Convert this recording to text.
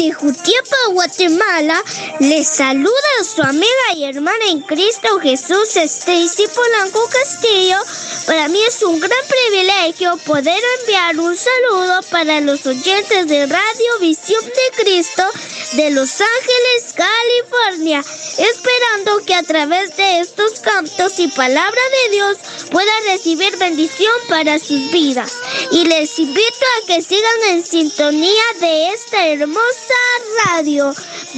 desde Jutiapa, Guatemala, les saluda su amiga y hermana en Cristo Jesús, Stacy Polanco Castillo. Para mí es un gran privilegio poder enviar un saludo para los oyentes de Radio Visión de Cristo de Los Ángeles, California, esperando que a través de estos cantos y palabra de Dios puedan recibir bendición para sus vidas. Y les invito a que sigan en sintonía de esta hermosa radio.